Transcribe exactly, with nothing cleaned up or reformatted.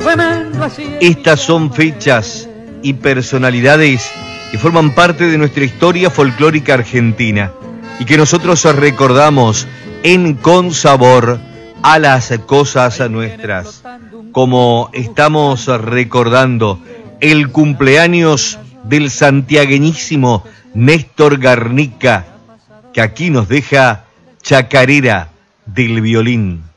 Estas son fechas y personalidades que forman parte de nuestra historia folclórica argentina y que nosotros recordamos en Con Sabor a las cosas nuestras, como estamos recordando el cumpleaños del santiagueñísimo Néstor Garnica, que aquí nos deja Chacarera del Violín.